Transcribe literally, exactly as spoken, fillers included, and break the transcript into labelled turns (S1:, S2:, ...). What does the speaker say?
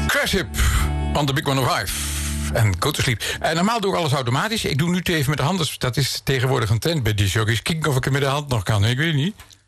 S1: Crash Hip on the Big one oh five. En go to sleep. En normaal doe ik alles automatisch. Ik doe nu het even met de handen. Dat is tegenwoordig een trend bij die jockeys. Kijk of ik het met de hand nog kan. Ik weet niet.